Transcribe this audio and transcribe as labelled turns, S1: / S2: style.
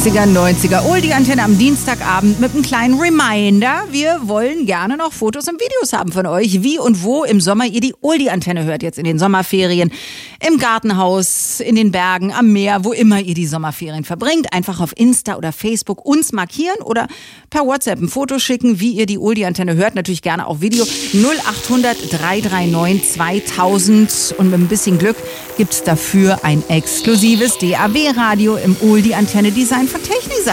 S1: 80er, 90er. Oldie-Antenne am Dienstagabend mit einem kleinen Reminder. Wir wollen gerne noch Fotos und Videos haben von euch, wie und wo im Sommer ihr die Oldie-Antenne hört. Jetzt in den Sommerferien, im Gartenhaus, in den Bergen, am Meer, wo immer ihr die Sommerferien verbringt. Einfach auf Insta oder Facebook uns markieren oder per WhatsApp ein Foto schicken, wie ihr die Oldie-Antenne hört. Natürlich gerne auch Video. 0800 339 2000. Und mit ein bisschen Glück gibt's dafür ein exklusives DAB-Radio im Oldie-Antenne-Design von Technisan.